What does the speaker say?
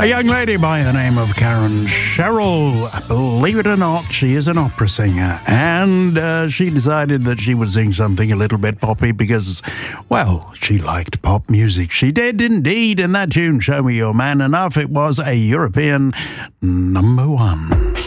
A young lady by the name of Karen Sherrill. Believe it or not, she is an opera singer. And she decided that she would sing something a little bit poppy because, well, she liked pop music. She did indeed. And that tune, Show Me Your Man Enough, it was a European #1.